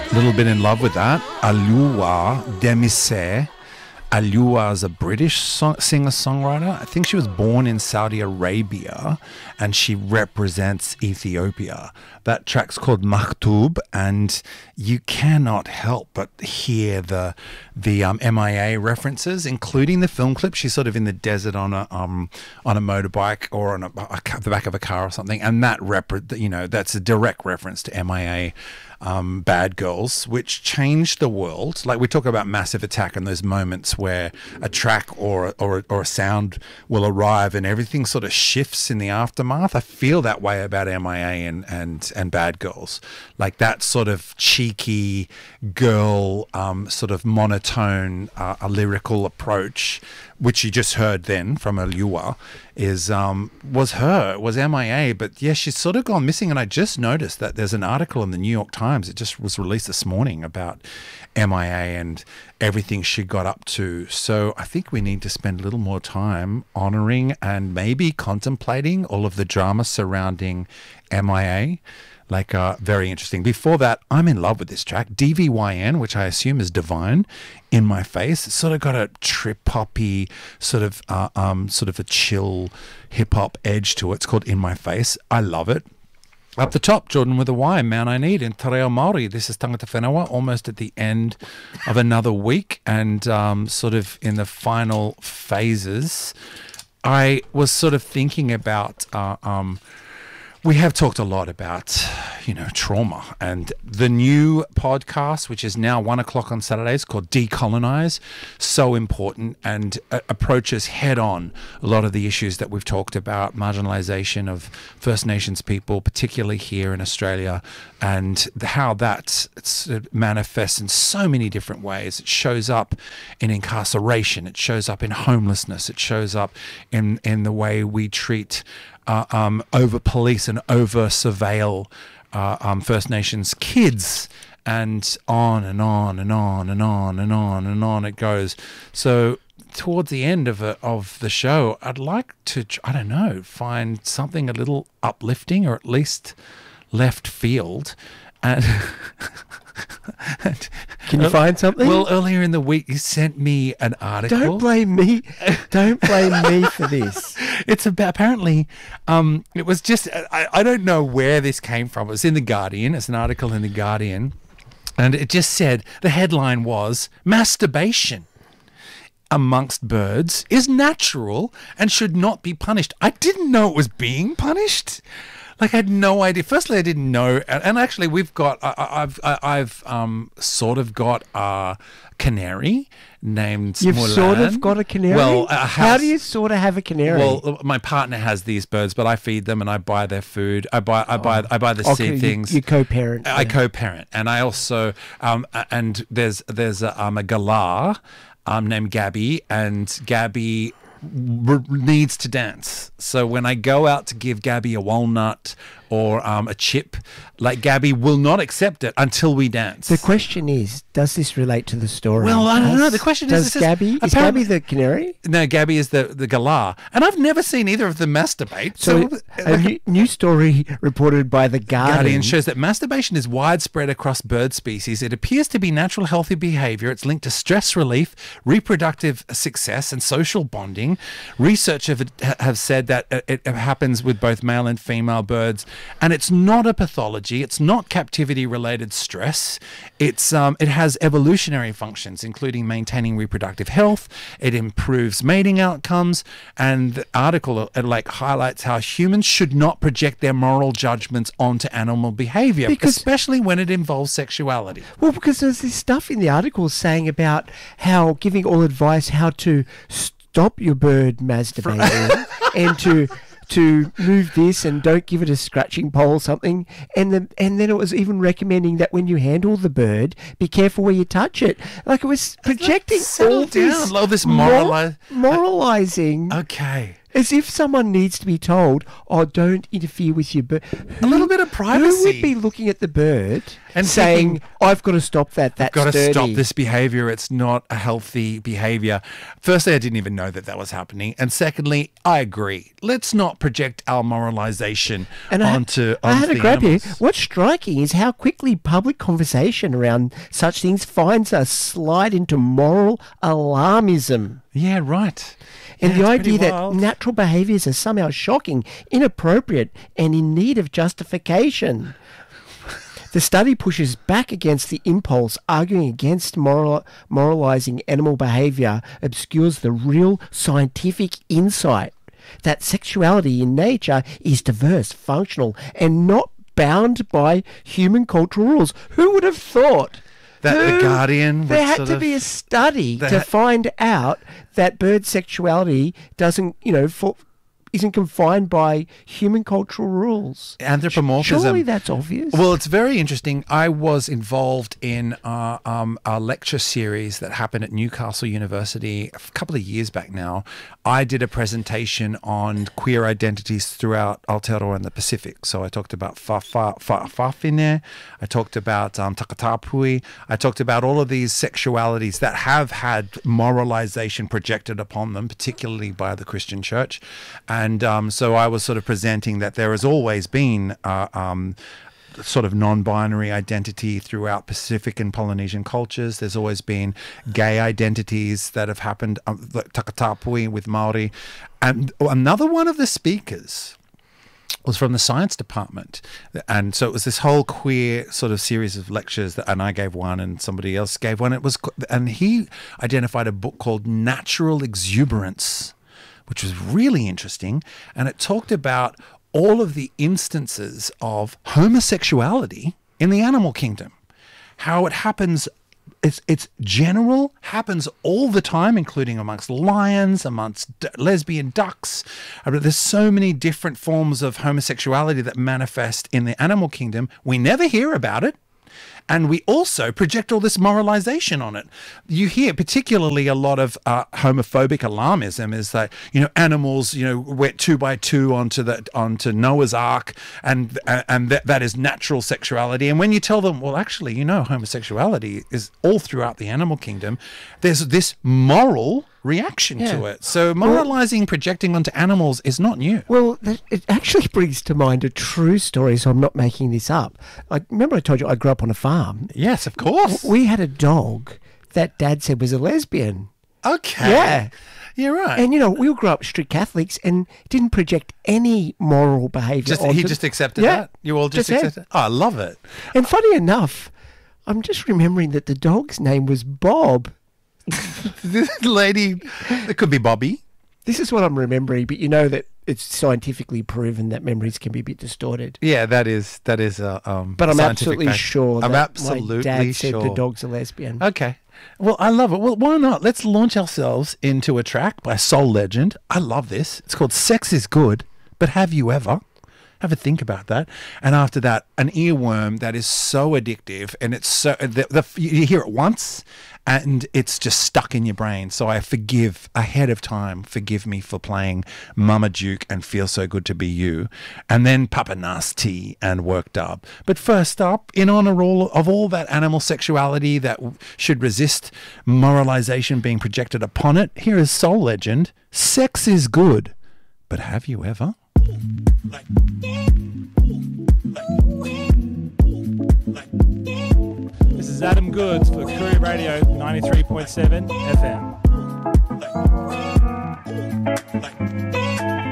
A little bit in love with that. Alua Demise. Alua is a British singer-songwriter. I think she was born in Saudi Arabia and she represents Ethiopia. That track's called Maktub, and you cannot help but hear the MIA references, including the film clip. She's sort of in the desert on a motorbike or on the back of a car or something, and that that's a direct reference to MIA. Bad Girls, which changed the world. Like, we talk about Massive Attack and those moments where a track or a sound will arrive and everything sort of shifts in the aftermath. I feel that way about MIA and Bad Girls. Like, that sort of cheeky girl, sort of monotone, a lyrical approach, which you just heard then from Alua, was MIA. But yeah, she's sort of gone missing. And I just noticed that there's an article in the New York Times, it just was released this morning, about MIA and everything she got up to. So I think we need to spend a little more time honouring and maybe contemplating all of the drama surrounding MIA. Like, very interesting. Before that, I'm in love with this track, DVYN, which I assume is Divine, In My Face. It's sort of got a trip-hoppy, sort of a chill hip-hop edge to it. It's called In My Face. I love it. Up the top, Jordan with a Y, Man I Need, in Te Reo Māori. This is Tangata Whenua, almost at the end of another week and sort of in the final phases. I was sort of thinking about... we have talked a lot about, trauma, and the new podcast, which is now 1:00 on Saturdays, called Decolonize, so important and approaches head on a lot of the issues that we've talked about, marginalization of First Nations people, particularly here in Australia, and how that manifests in so many different ways. It shows up in incarceration, it shows up in homelessness, it shows up in the way we treat over police and over surveil First Nations kids, and on and on and on and on and on and on it goes. So towards the end of the show, I'd like to, find something a little uplifting, or at least left field. And can you find something? Well, earlier in the week, you sent me an article. Don't blame me. Don't blame me for this. It's about, apparently, it was just, I don't know where this came from. It was in The Guardian. It's an article in The Guardian. And it just said, the headline was, masturbation amongst birds is natural and should not be punished. I didn't know it was being punished. Like, I had no idea. Firstly, I didn't know, and actually, we've got. I've sort of got a canary named. You've Mulan. Sort of got a canary. Well, how do you sort of have a canary? Well, my partner has these birds, but I feed them and I buy their food. I buy the seed things. You co-parent. I co-parent, and I also and there's a galah named Gabby, and Gabby needs to dance. So when I go out to give Gabby a walnut or a chip, like, Gabby will not accept it until we dance. The question is, does this relate to the story? Well, I don't know. The question is Gabby the canary? No, Gabby is the galah. And I've never seen either of them masturbate. So a new story reported by The Guardian shows that masturbation is widespread across bird species. It appears to be natural, healthy behavior. It's linked to stress relief, reproductive success, and social bonding. Research have said that it happens with both male and female birds. And it's not a pathology. It's not captivity-related stress. It has evolutionary functions, including maintaining reproductive health. It improves mating outcomes. And the article highlights how humans should not project their moral judgments onto animal behavior, especially when it involves sexuality. Well, because there's this stuff in the article saying about how giving all advice how to stop your bird masturbating and to move this and don't give it a scratching pole or something, and then it was even recommending that when you handle the bird, be careful where you touch it. Like, it was projecting all this moralizing. Okay. As if someone needs to be told, "Oh, don't interfere with your bird." A little bit of privacy. Who would be looking at the bird And saying, thinking, "I've got to stop that. That's got to dirty." stop this behavior. It's not a healthy behavior. Firstly, I didn't even know that was happening. And secondly, I agree. Let's not project our moralization onto I had the to grab animals. here. What's striking is how quickly public conversation around such things finds a slide into moral alarmism. Yeah, right. And Yeah, the it's pretty idea that wild. natural behaviours are somehow shocking, inappropriate, and in need of justification. The study pushes back against the impulse, arguing against moralising animal behaviour obscures the real scientific insight that sexuality in nature is diverse, functional, and not bound by human cultural rules. Who would have thought? That The Guardian would There had sort to of- be a study They to had- find out that bird sexuality doesn't, isn't confined by human cultural rules. Anthropomorphism. Surely that's obvious. Well, it's very interesting. I was involved in a lecture series that happened at Newcastle University a couple of years back now. I did a presentation on queer identities throughout Aotearoa and the Pacific. So I talked about Whawhine, I talked about Takatapui, I talked about all of these sexualities that have had moralization projected upon them, particularly by the Christian church. And so I was sort of presenting that there has always been sort of non-binary identity throughout Pacific and Polynesian cultures. There's always been gay identities that have happened, like Takatapui with Māori. And another one of the speakers was from the science department. And so it was this whole queer sort of series of lectures and I gave one and somebody else gave one. And he identified a book called Natural Exuberance, which was really interesting. And it talked about all of the instances of homosexuality in the animal kingdom, how it happens. It's general, happens all the time, including amongst lions, amongst lesbian ducks. There's so many different forms of homosexuality that manifest in the animal kingdom. We never hear about it. And we also project all this moralization on it. You hear particularly a lot of homophobic alarmism is that, animals, went 2 by 2 onto Noah's Ark and that is natural sexuality. And when you tell them, well, actually, homosexuality is all throughout the animal kingdom, there's this moral reaction to it. So moralizing, projecting onto animals is not new. Well, it actually brings to mind a true story, so I'm not making this up. Remember I told you I grew up on a farm? Yes, of course. We had a dog that Dad said was a lesbian. Okay. Yeah. You're right. And, we all grew up strict Catholics and didn't project any moral behaviour He just accepted that? You all just accepted it? Oh, I love it. And funny enough, I'm just remembering that the dog's name was Bob. This lady, it could be Bobby. This is what I'm remembering, but you know that it's scientifically proven that memories can be a bit distorted. Yeah, that is But I'm absolutely sure I'm that absolutely my dad said sure. the dog's a lesbian. Okay. Well, I love it. Well, why not? Let's launch ourselves into a track by Soul Legend. I love this. It's called Sex is Good, but Have You Ever? Have a think about that. And after that, an earworm that is so addictive, and it's so you hear it once, and it's just stuck in your brain. So I forgive ahead of time. Forgive me for playing Mama Duke and Feel So Good to Be You, and then Papa Nasty and Worked Up. But first up, in honor of all that animal sexuality that should resist moralization being projected upon it, here is Soul Legend. Sex is good, but have you ever? This is Adam Goods for Courier Radio 93.7 FM.